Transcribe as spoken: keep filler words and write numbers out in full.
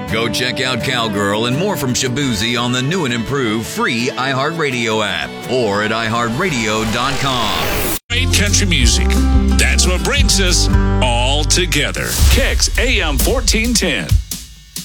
Go check out Cowgirl and more from Shabuzi on the new and improved free iHeartRadio app or at i heart radio dot com. Great country music. That's what brings us all together. Kicks A M fourteen ten.